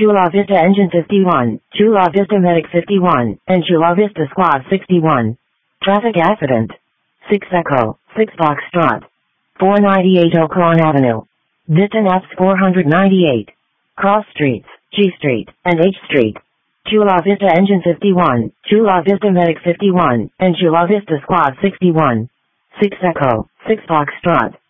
Chula Vista Engine 51, Chula Vista Medic 51, and Chula Vista Squad 61. Traffic accident. 6 Echo, 6 Foxtrot. 498 Oaklawn Avenue. Vista Naps 498. Cross Streets, G Street, and H Street. Chula Vista Engine 51, Chula Vista Medic 51, and Chula Vista Squad 61. 6 Echo, 6 Foxtrot.